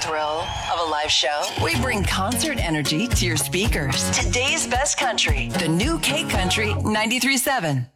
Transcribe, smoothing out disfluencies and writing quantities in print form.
thrill of a live show? We bring concert energy to your speakers. Today's best country, the new K Country 93.7.